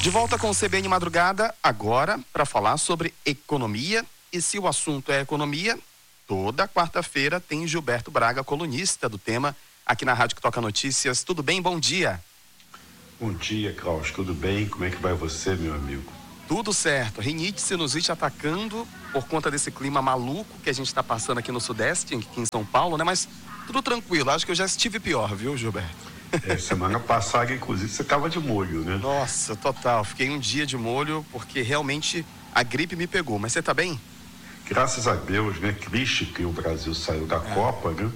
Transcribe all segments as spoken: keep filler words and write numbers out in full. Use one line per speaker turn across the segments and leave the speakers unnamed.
De volta com o C B N Madrugada, agora para falar sobre economia. E se o assunto é economia, toda quarta-feira tem Gilberto Braga, colunista do tema, aqui na Rádio que Toca Notícias. Tudo bem? Bom dia.
Bom dia, Klaus. Tudo bem? Como é que vai você, meu amigo?
Tudo certo. Rinite, sinusite atacando por conta desse clima maluco que a gente está passando aqui no Sudeste, aqui em São Paulo, né? Mas tudo tranquilo. Acho que eu já estive pior, viu, Gilberto?
É, semana passada, inclusive, você estava de molho, né?
Nossa, total. Fiquei um dia de molho porque realmente a gripe me pegou. Mas você tá bem?
Graças a Deus, né? Triste que o Brasil saiu da é. Copa, né?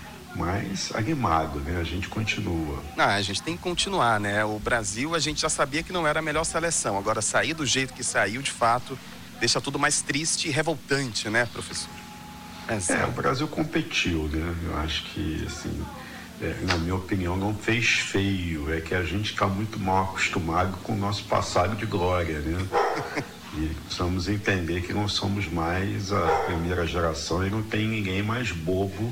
Mas animado, né? A gente continua.
Ah, a gente tem que continuar, né? O Brasil, a gente já sabia que não era a melhor seleção. Agora, sair do jeito que saiu, de fato, deixa tudo mais triste e revoltante, né, professor?
É, é o Brasil competiu, né? Eu acho que, assim... É, na minha opinião, não fez feio. É que a gente está muito mal acostumado com o nosso passado de glória, né? E precisamos entender que não somos mais a primeira geração e não tem ninguém mais bobo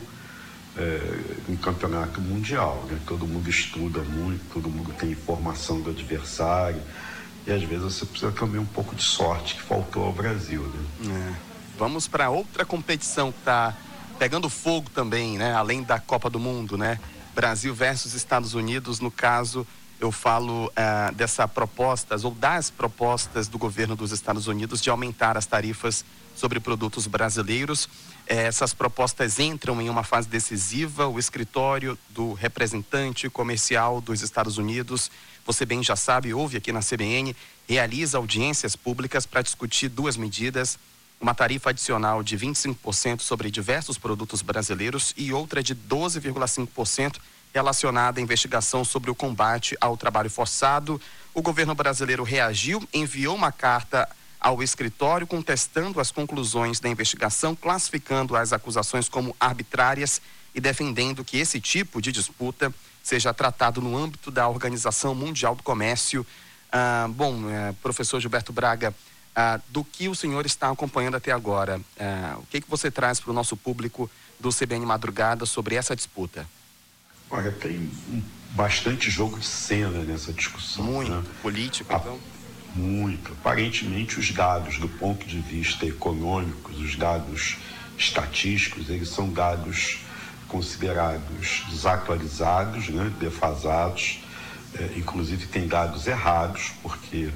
é, no campeonato mundial, né? Todo mundo estuda muito, todo mundo tem informação do adversário e às vezes você precisa também um pouco de sorte que faltou ao Brasil, né?
É. Vamos para outra competição que está pegando fogo também, né? Além da Copa do Mundo, né? Brasil versus Estados Unidos. No caso, eu falo uh, dessa propostas ou das propostas do governo dos Estados Unidos de aumentar as tarifas sobre produtos brasileiros. Eh, essas propostas entram em uma fase decisiva. O escritório do representante comercial dos Estados Unidos, você bem já sabe, ouve aqui na C B N, realiza audiências públicas para discutir duas medidas: uma tarifa adicional de vinte e cinco por cento sobre diversos produtos brasileiros e outra de doze vírgula cinco por cento relacionada à investigação sobre o combate ao trabalho forçado. O governo brasileiro reagiu, enviou uma carta ao escritório contestando as conclusões da investigação, classificando as acusações como arbitrárias e defendendo que esse tipo de disputa seja tratado no âmbito da Organização Mundial do Comércio. Ah, bom, eh, professor Gilberto Braga, Ah, do que o senhor está acompanhando até agora, ah, o que, que você traz para o nosso público do C B N Madrugada sobre essa disputa?
Olha, tem um, bastante jogo de cena nessa discussão.
Muito,
né?
político,
A,
então?
Muito. Aparentemente, os dados do ponto de vista econômico, os dados estatísticos, eles são dados considerados desatualizados, né? Defasados, é, inclusive tem dados errados, porque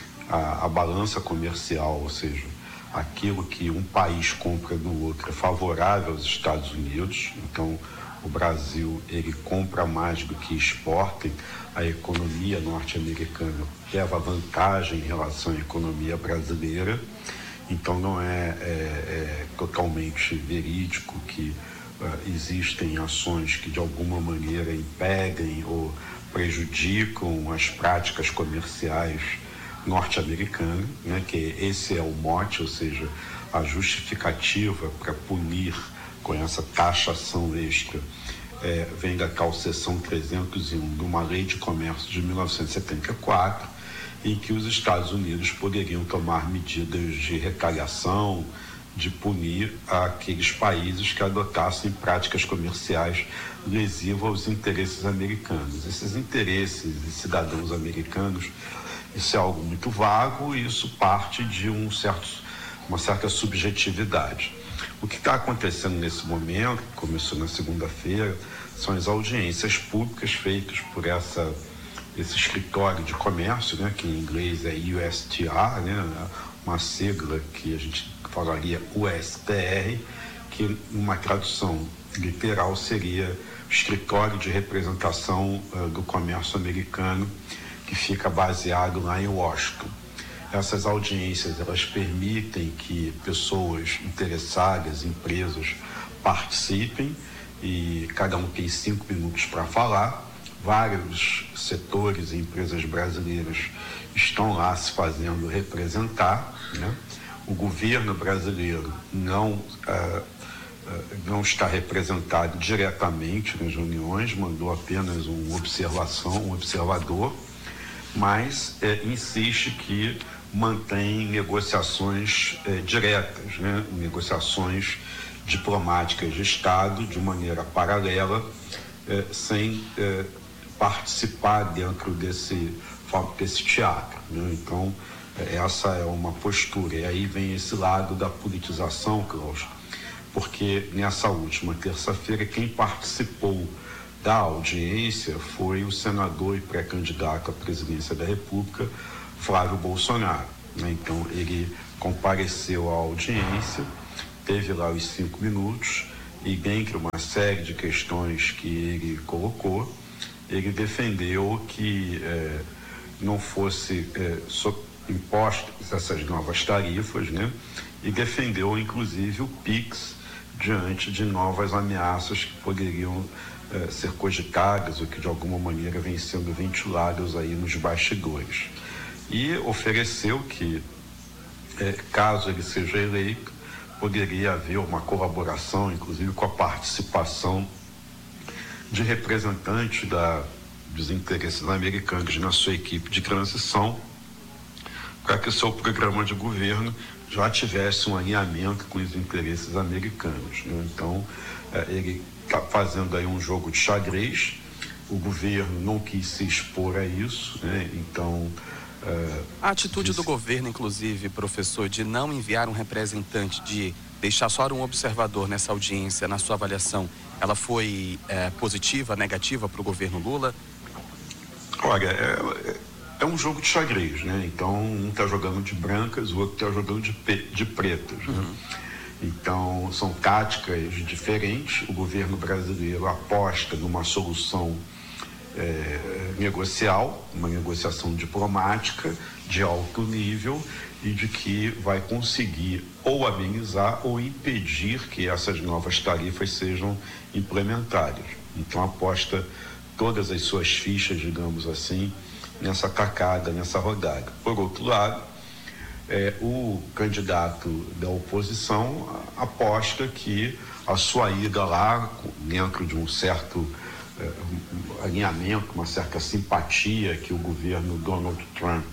A, a balança comercial, ou seja, aquilo que um país compra do outro é favorável aos Estados Unidos. Então, o Brasil, ele compra mais do que exporta. A economia norte-americana leva vantagem em relação à economia brasileira. Então, não é, é, é totalmente verídico que uh, existem ações que, de alguma maneira, impedem ou prejudicam as práticas comerciais norte-americana, né, que esse é o mote, ou seja, a justificativa para punir com essa taxação extra, é, vem da tal seção trezentos e um de uma lei de comércio de mil novecentos e setenta e quatro, em que os Estados Unidos poderiam tomar medidas de retaliação, de punir aqueles países que adotassem práticas comerciais lesivas aos interesses americanos. Esses interesses de cidadãos americanos, isso é algo muito vago e isso parte de um certo, uma certa subjetividade. O que está acontecendo nesse momento, que começou na segunda-feira, são as audiências públicas feitas por essa, esse escritório de comércio, né, que em inglês é U S T R, né, uma sigla que a gente falaria U S T R, que uma tradução literal seria Escritório de Representação uh, do Comércio Americano, que fica baseado lá em Washington. Essas audiências, elas permitem que pessoas interessadas, empresas, participem e cada um tem cinco minutos para falar. Vários setores e empresas brasileiras estão lá se fazendo representar, né? O governo brasileiro não, uh, uh, não está representado diretamente nas reuniões, mandou apenas um observação, um observador, mas é, insiste que mantém negociações é, diretas, né? Negociações diplomáticas de Estado de maneira paralela, é, sem é, participar dentro desse, desse teatro, né? Então, essa é uma postura. E aí vem esse lado da politização, Cláudio, porque nessa última terça-feira quem participou da audiência foi o senador e pré-candidato à presidência da República, Flávio Bolsonaro, né? Então, ele compareceu à audiência, teve lá os cinco minutos e, dentre uma série de questões que ele colocou, ele defendeu que eh, não fosse eh, so, impostas essas novas tarifas, né? E defendeu, inclusive, o PIX diante de novas ameaças que poderiam eh, ser cogitadas ou que, de alguma maneira, vêm sendo ventiladas aí nos bastidores. E ofereceu que, eh, caso ele seja eleito, poderia haver uma colaboração, inclusive com a participação de representantes da, dos interesses americanos na sua equipe de transição, para que o seu programa de governo já tivesse um alinhamento com os interesses americanos, né? Então, eh, ele está fazendo aí um jogo de xadrez. O governo não quis se expor a isso, né? Então... Eh,
a atitude
disse...
do governo, inclusive, professor, de não enviar um representante, de deixar só um observador nessa audiência, na sua avaliação, ela foi é, positiva, negativa para o governo Lula?
Olha, é, é um jogo de xadrez, né? Então, um está jogando de brancas, o outro está jogando de, de pretas, né? Uhum. Então, são táticas diferentes. O governo brasileiro aposta numa solução é, negocial, uma negociação diplomática de alto nível e de que vai conseguir ou amenizar ou impedir que essas novas tarifas sejam implementadas. Então, aposta todas as suas fichas, digamos assim, nessa tacada, nessa rodada. Por outro lado, é, o candidato da oposição aposta que a sua ida lá, dentro de um certo é, um alinhamento, uma certa simpatia que o governo Donald Trump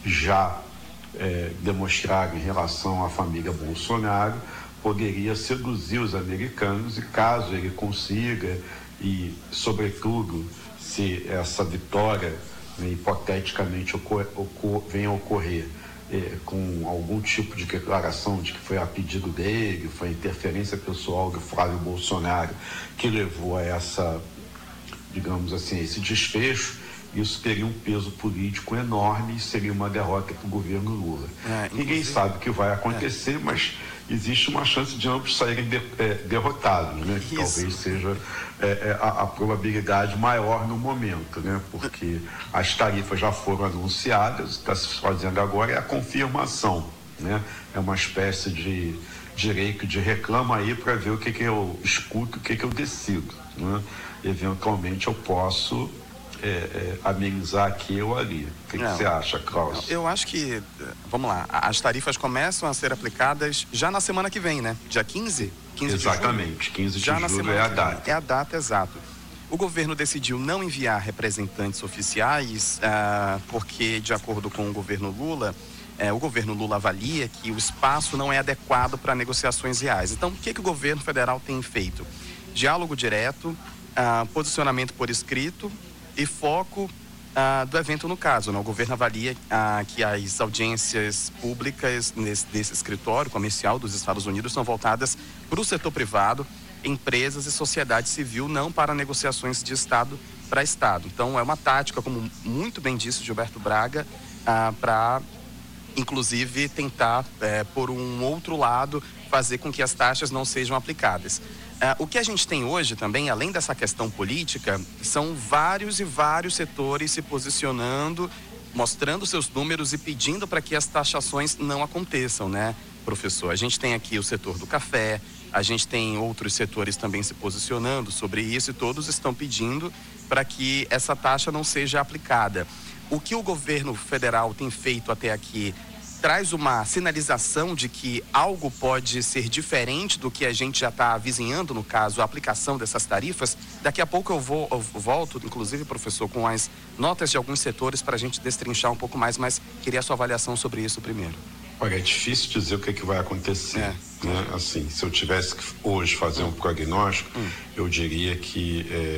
já é, demonstrava em relação à família Bolsonaro, poderia seduzir os americanos e, caso ele consiga, e sobretudo se essa vitória, né, hipoteticamente ocor, ocor, venha a ocorrer eh, com algum tipo de declaração de que foi a pedido dele, foi a interferência pessoal do Flávio Bolsonaro que levou a essa, digamos assim, esse desfecho, isso teria um peso político enorme e seria uma derrota para o governo Lula. É, Ninguém sabe o que vai acontecer, é. mas existe uma chance de ambos saírem de, é, derrotados, né? Que talvez seja é, a, a probabilidade maior no momento, né? Porque as tarifas já foram anunciadas, está se fazendo agora é a confirmação, né? É uma espécie de direito de reclama aí para ver o que, que eu escuto, o que, que eu decido, né? Eventualmente eu posso É, é, amenizar aqui ou ali. O que, que você acha, Klaus?
Eu acho que, vamos lá, as tarifas começam a ser aplicadas já na semana que vem, né? Dia quinze? quinze
Exatamente,
de
quinze de julho é a data.
É a data, exato. O governo decidiu não enviar representantes oficiais, ah, porque, de acordo com o governo Lula, eh, o governo Lula avalia que o espaço não é adequado para negociações reais. Então, o que, que o governo federal tem feito? Diálogo direto, ah, posicionamento por escrito e foco ah, do evento no caso, né? O governo avalia ah, que as audiências públicas nesse, desse escritório comercial dos Estados Unidos são voltadas para o setor privado, empresas e sociedade civil, não para negociações de Estado para Estado. Então, é uma tática, como muito bem disse Gilberto Braga, ah, para, inclusive, tentar, eh, por um outro lado, fazer com que as taxas não sejam aplicadas. Uh, o que a gente tem hoje também, além dessa questão política, são vários e vários setores se posicionando, mostrando seus números e pedindo para que as taxações não aconteçam, né, professor? A gente tem aqui o setor do café, a gente tem outros setores também se posicionando sobre isso e todos estão pedindo para que essa taxa não seja aplicada. O que o governo federal tem feito até aqui traz uma sinalização de que algo pode ser diferente do que a gente já está avizinhando, no caso, a aplicação dessas tarifas. Daqui a pouco eu, vou, eu volto, inclusive, professor, com as notas de alguns setores para a gente destrinchar um pouco mais, mas queria a sua avaliação sobre isso primeiro.
Olha, é difícil dizer o que, é que vai acontecer, é. né? Assim, se eu tivesse que hoje fazer um prognóstico, hum. eu diria que é,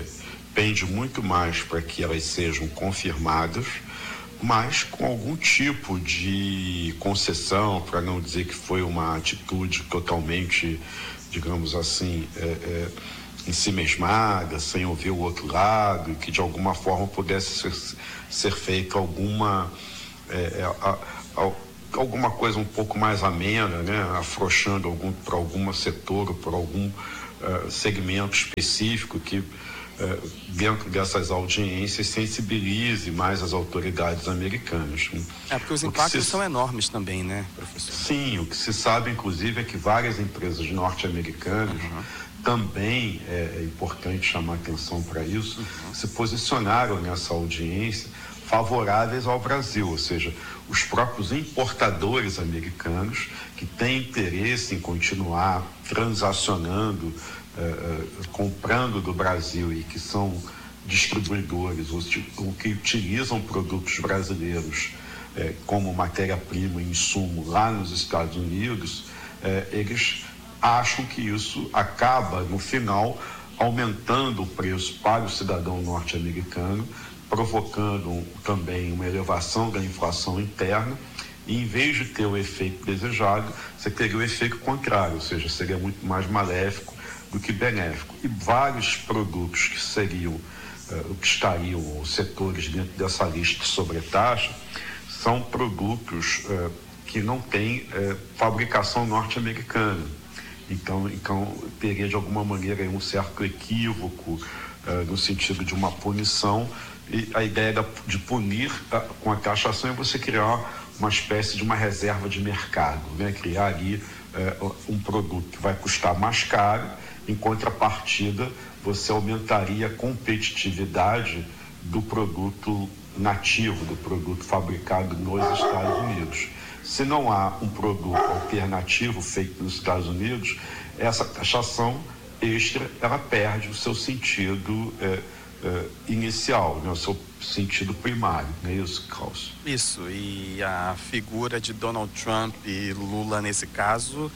pende muito mais para que elas sejam confirmadas, mas com algum tipo de concessão, para não dizer que foi uma atitude totalmente, digamos assim, é, é, em si mesmada, sem ouvir o outro lado, e que de alguma forma pudesse ser, ser feita alguma, é, a, a, alguma coisa um pouco mais amena, né? Afrouxando algum, para algum setor ou por algum uh, segmento específico que, uh, dentro dessas audiências, sensibilize mais as autoridades americanas.
É, porque os impactos se... são enormes também, né, professor?
Sim, o que se sabe, inclusive, é que várias empresas norte-americanas, uhum. também é, é importante chamar atenção para isso, uhum. se posicionaram nessa audiência favoráveis ao Brasil, ou seja, os próprios importadores americanos que têm interesse em continuar transacionando, eh, eh, comprando do Brasil e que são distribuidores ou, ou que utilizam produtos brasileiros eh, como matéria-prima e insumo lá nos Estados Unidos, eh, eles acham que isso acaba, no final, aumentando o preço para o cidadão norte-americano, provocando também uma elevação da inflação interna, e em vez de ter o efeito desejado, você teria o efeito contrário, ou seja, seria muito mais maléfico do que benéfico. E vários produtos que seriam, uh, que estariam, os setores dentro dessa lista de sobretaxa, são produtos uh, que não têm uh, fabricação norte-americana. Então, então, teria de alguma maneira um certo equívoco uh, no sentido de uma punição. E a ideia de punir uh, com a taxação é você criar uma espécie de uma reserva de mercado, né? Criar ali uh, um produto que vai custar mais caro, em contrapartida você aumentaria a competitividade do produto nativo, do produto fabricado nos Estados Unidos. Se não há um produto alternativo feito nos Estados Unidos, essa taxação extra, ela perde o seu sentido é, é, inicial, né? O seu sentido primário, não é isso, Klaus?
Isso, e a figura de Donald Trump e Lula nesse caso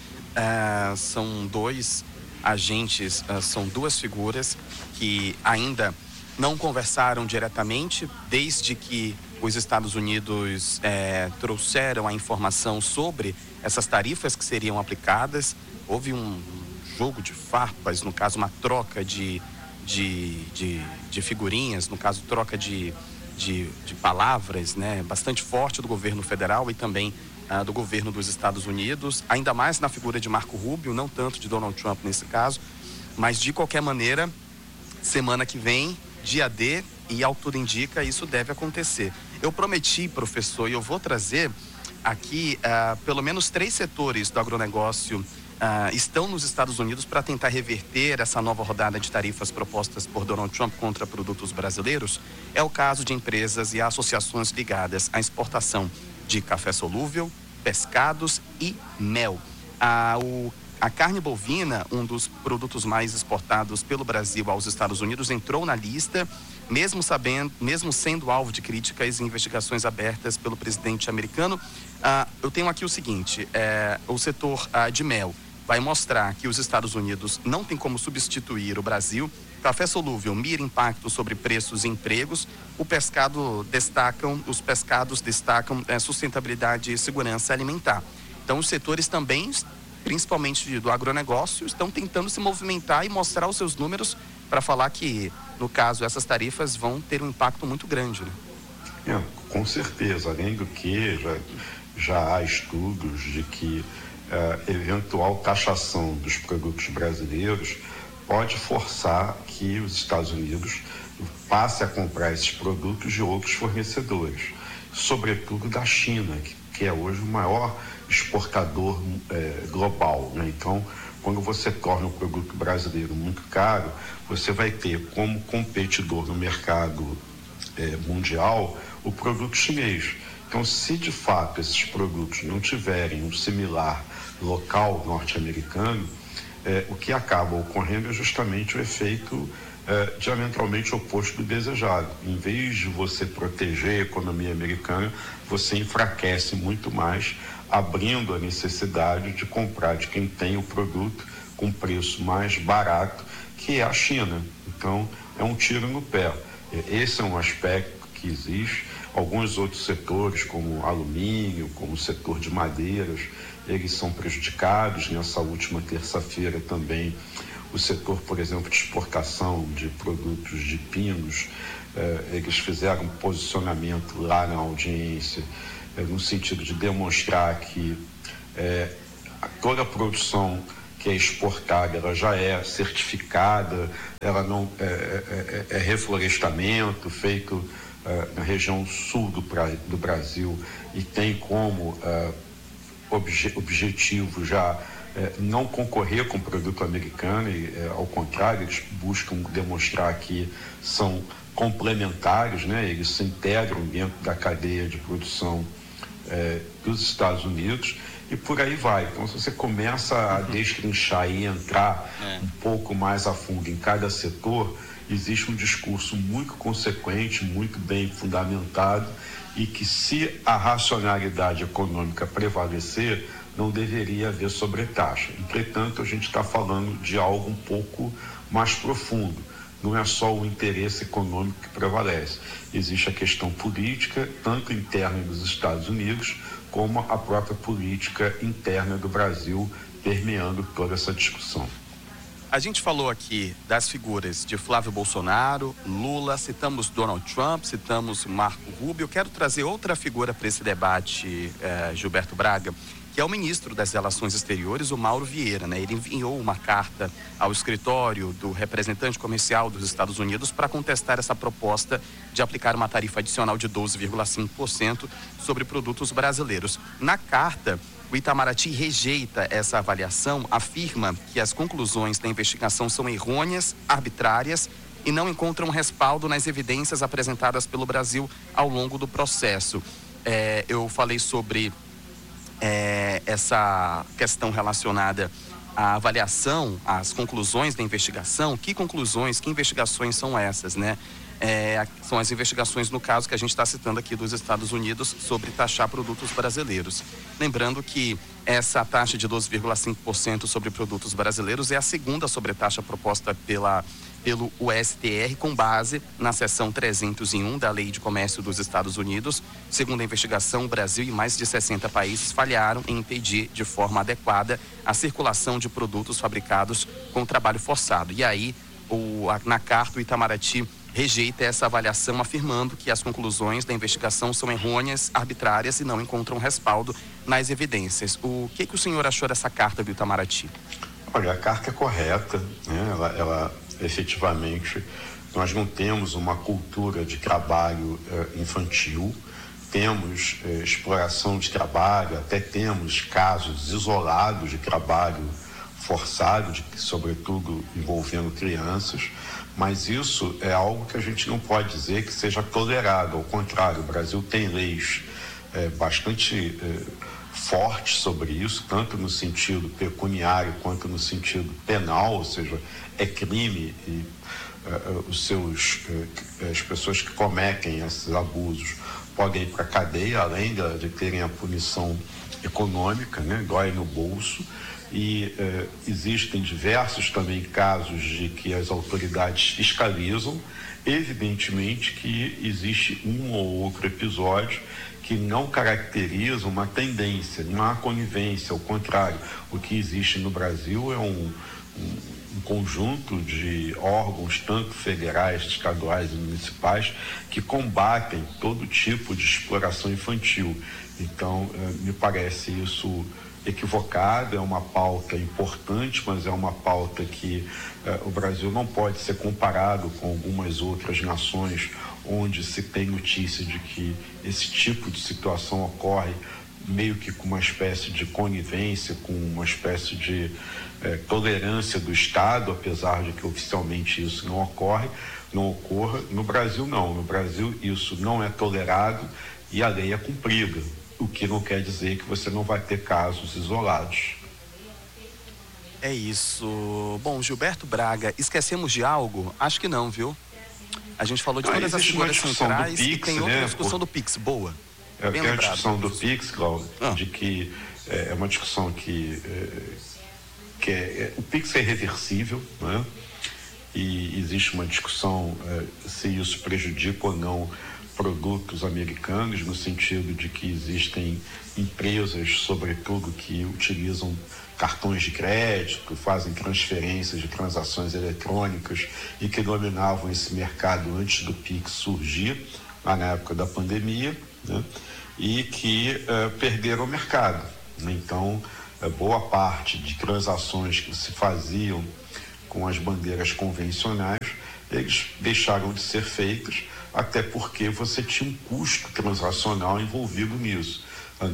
é, são dois agentes, é, são duas figuras que ainda não conversaram diretamente desde que os Estados Unidos é, trouxeram a informação sobre essas tarifas que seriam aplicadas. Houve um jogo de farpas, no caso uma troca de, de, de, de figurinhas, no caso troca de, de, de palavras, né, bastante forte do governo federal e também ah, do governo dos Estados Unidos, ainda mais na figura de Marco Rubio, não tanto de Donald Trump nesse caso, mas de qualquer maneira, semana que vem, dia D, e ao tudo indica, isso deve acontecer. Eu prometi, professor, e eu vou trazer aqui uh, pelo menos três setores do agronegócio uh, estão nos Estados Unidos para tentar reverter essa nova rodada de tarifas propostas por Donald Trump contra produtos brasileiros. É o caso de empresas e associações ligadas à exportação de café solúvel, pescados e mel. Uh, o A carne bovina, um dos produtos mais exportados pelo Brasil aos Estados Unidos, entrou na lista, mesmo sabendo, mesmo sendo alvo de críticas e investigações abertas pelo presidente americano. Ah, eu tenho aqui o seguinte, é, o setor ah, de mel vai mostrar que os Estados Unidos não tem como substituir o Brasil. Café solúvel mira impacto sobre preços e empregos. O pescado destacam, os pescados destacam é, sustentabilidade e segurança alimentar. Então, os setores também, principalmente do agronegócio, estão tentando se movimentar e mostrar os seus números para falar que, no caso, essas tarifas vão ter um impacto muito grande, né?
É, com certeza, além do que já, já há estudos de que a eventual taxação dos produtos brasileiros pode forçar que os Estados Unidos passem a comprar esses produtos de outros fornecedores, sobretudo da China, que, que é hoje o maior exportador é, global, né? Então, quando você torna o produto brasileiro muito caro, você vai ter como competidor no mercado é, mundial o produto chinês. Então, se de fato esses produtos não tiverem um similar local norte-americano, é, o que acaba ocorrendo é justamente o efeito é, diametralmente oposto do desejado. Em vez de você proteger a economia americana, você enfraquece muito mais, abrindo a necessidade de comprar de quem tem o produto com preço mais barato, que é a China. Então, é um tiro no pé. Esse é um aspecto que existe. Alguns outros setores, como alumínio, como o setor de madeiras, eles são prejudicados. Nessa última terça-feira também, o setor, por exemplo, de exportação de produtos de pinos, eh, eles fizeram um posicionamento lá na audiência, eh, no sentido de demonstrar que eh, toda a produção que é exportada, ela já é certificada, ela não é, é, é reflorestamento feito uh, na região sul do, do Brasil e tem como uh, obje, objetivo já uh, não concorrer com o produto americano e, uh, ao contrário, eles buscam demonstrar que são complementares, né? Eles se integram dentro da cadeia de produção uh, dos Estados Unidos. E por aí vai. Então, se você começa a destrinchar e entrar é. um pouco mais a fundo em cada setor, existe um discurso muito consequente, muito bem fundamentado, e que, se a racionalidade econômica prevalecer, não deveria haver sobretaxa. Entretanto, a gente está falando de algo um pouco mais profundo. Não é só o interesse econômico que prevalece. Existe a questão política, tanto interna dos Estados Unidos, como a própria política interna do Brasil permeando toda essa discussão.
A gente falou aqui das figuras de Flávio Bolsonaro, Lula, citamos Donald Trump, citamos Marco Rubio. Eu quero trazer outra figura para esse debate, eh, Gilberto Braga, que é o ministro das Relações Exteriores, o Mauro Vieira, né? Ele enviou uma carta ao escritório do representante comercial dos Estados Unidos para contestar essa proposta de aplicar uma tarifa adicional de doze vírgula cinco por cento sobre produtos brasileiros. Na carta, o Itamaraty rejeita essa avaliação, afirma que as conclusões da investigação são errôneas, arbitrárias e não encontram respaldo nas evidências apresentadas pelo Brasil ao longo do processo. É, eu falei sobre É, essa questão relacionada à avaliação, às conclusões da investigação. Que conclusões, que investigações são essas, né? É, são as investigações, no caso, que a gente está citando aqui dos Estados Unidos sobre taxar produtos brasileiros. Lembrando que essa taxa de doze vírgula cinco por cento sobre produtos brasileiros é a segunda sobretaxa proposta pela pelo U S T R, com base na seção trezentos e um da Lei de Comércio dos Estados Unidos. Segundo a investigação, o Brasil e mais de sessenta países falharam em impedir de forma adequada a circulação de produtos fabricados com trabalho forçado. E aí, o, na carta, o Itamaraty rejeita essa avaliação, afirmando que as conclusões da investigação são errôneas, arbitrárias e não encontram respaldo nas evidências. O que, que o senhor achou dessa carta do Itamaraty?
Olha, a carta é correta, né? ela, ela efetivamente, nós não temos uma cultura de trabalho eh, infantil, temos eh, exploração de trabalho, até temos casos isolados de trabalho forçado, de, sobretudo envolvendo crianças, mas isso é algo que a gente não pode dizer que seja tolerado. Ao contrário, o Brasil tem leis eh, bastante eh, fortes sobre isso, tanto no sentido pecuniário quanto no sentido penal, ou seja, é crime e uh, os seus, uh, as pessoas que cometem esses abusos podem ir para a cadeia, além de, de terem a punição econômica, né? Dói no bolso. E uh, existem diversos também casos de que as autoridades fiscalizam. Evidentemente que existe um ou outro episódio que não caracteriza uma tendência, não há conivência, ao contrário, o que existe no Brasil é um, um, um conjunto de órgãos, tanto federais, estaduais e municipais, que combatem todo tipo de exploração infantil. Então, me parece isso equivocado, é uma pauta importante, mas é uma pauta que eh, o Brasil não pode ser comparado com algumas outras nações onde se tem notícia de que esse tipo de situação ocorre meio que com uma espécie de conivência, com uma espécie de eh, tolerância do Estado, apesar de que oficialmente isso não ocorre, não ocorra. No Brasil não, no Brasil isso não é tolerado e a lei é cumprida, o que não quer dizer que você não vai ter casos isolados.
É isso. Bom, Gilberto Braga, esquecemos de algo? Acho que não, viu? A gente falou de
não,
todas as figuras centrais
Pix,
e tem outra
né?
discussão do Pix, boa.
É, tem a discussão do Pix, Cláudio,
ah.
de que é, é uma discussão que, é, que é, é, o Pix é irreversível, né? e existe uma discussão eh, se isso prejudica ou não produtos americanos, no sentido de que existem empresas, sobretudo, que utilizam cartões de crédito, fazem transferências de transações eletrônicas e que dominavam esse mercado antes do Pix surgir, lá na época da pandemia, né? E que eh, perderam o mercado. Então, eh, boa parte de transações que se faziam com as bandeiras convencionais, eles deixaram de ser feitas, até porque você tinha um custo transacional envolvido nisso.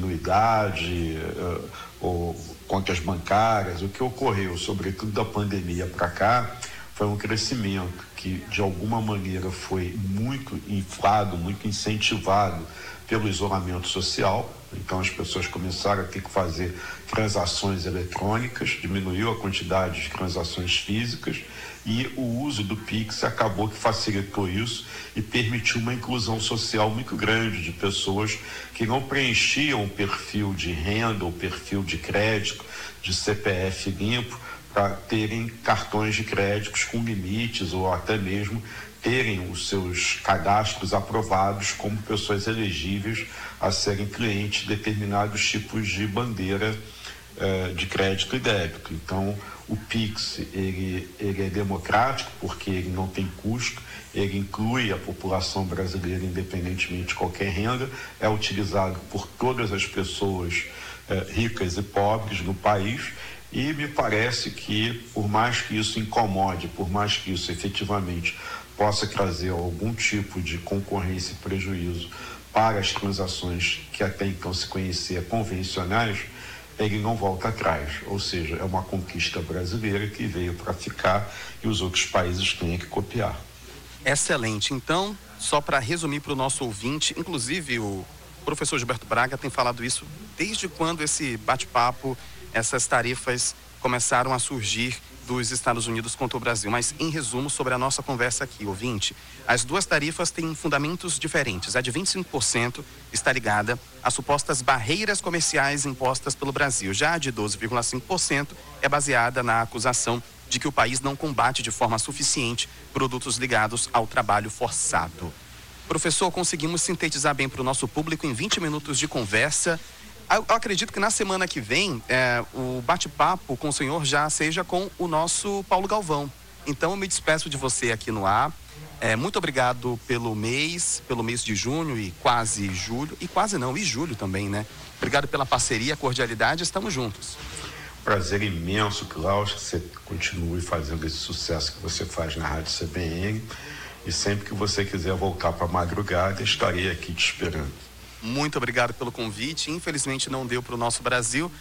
Anuidade, uh, ou contas bancárias. O que ocorreu, sobretudo da pandemia para cá, foi um crescimento que, de alguma maneira, foi muito inflado, muito incentivado pelo isolamento social. Então, as pessoas começaram a ter que fazer transações eletrônicas, diminuiu a quantidade de transações físicas, e o uso do Pix acabou que facilitou isso e permitiu uma inclusão social muito grande de pessoas que não preenchiam o perfil de renda ou perfil de crédito, de C P F limpo, para terem cartões de créditos com limites ou até mesmo terem os seus cadastros aprovados como pessoas elegíveis a serem clientes de determinados tipos de bandeira eh, de crédito e débito. Então, o Pix, ele, ele é democrático porque ele não tem custo, ele inclui a população brasileira independentemente de qualquer renda, é utilizado por todas as pessoas eh, ricas e pobres no país, e me parece que, por mais que isso incomode, por mais que isso efetivamente possa trazer algum tipo de concorrência e prejuízo para as transações que até então se conhecia convencionais, ele não volta atrás, ou seja, é uma conquista brasileira que veio para ficar e os outros países têm que copiar.
Excelente. Então, só para resumir para o nosso ouvinte, inclusive o professor Gilberto Braga tem falado isso desde quando esse bate-papo, essas tarifas começaram a surgir dos Estados Unidos contra o Brasil. Mas, em resumo, sobre a nossa conversa aqui, ouvinte, as duas tarifas têm fundamentos diferentes. A de vinte e cinco por cento está ligada às supostas barreiras comerciais impostas pelo Brasil. Já a de doze vírgula cinco por cento é baseada na acusação de que o país não combate de forma suficiente produtos ligados ao trabalho forçado. Professor, conseguimos sintetizar bem para o nosso público em vinte minutos de conversa. Eu acredito que na semana que vem, é, o bate-papo com o senhor já seja com o nosso Paulo Galvão. Então, eu me despeço de você aqui no ar. É, muito obrigado pelo mês, pelo mês de junho e quase julho, e quase não, e julho também, né? Obrigado pela parceria, cordialidade, estamos juntos.
Prazer imenso, Cláudio, que você continue fazendo esse sucesso que você faz na Rádio C B N. E sempre que você quiser voltar para a madrugada, estarei aqui te esperando.
Muito obrigado pelo convite. Infelizmente não deu para o nosso Brasil,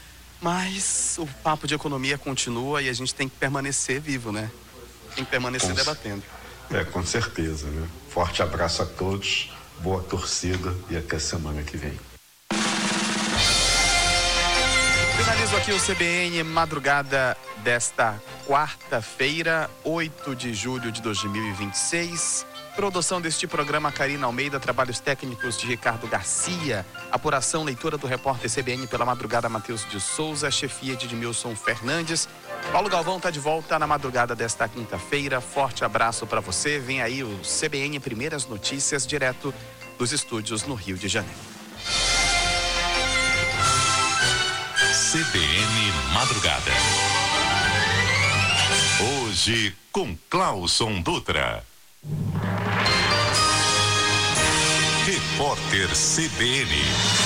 mas o papo de economia continua e a gente tem que permanecer vivo, né? Tem que permanecer com debatendo.
É, com certeza, né? Forte abraço a todos, boa torcida e até semana que vem.
Finalizo aqui o C B N Madrugada desta quarta-feira, oito de julho de dois mil e vinte e seis. Produção deste programa, Karina Almeida, trabalhos técnicos de Ricardo Garcia, apuração, leitura do repórter C B N pela madrugada, Matheus de Souza, chefia de Edmilson Fernandes. Paulo Galvão está de volta na madrugada desta quinta-feira. Forte abraço para você. Vem aí o C B N Primeiras Notícias, direto dos estúdios no Rio de Janeiro.
C B N Madrugada. Hoje com Clauson Dutra. Repórter C B N.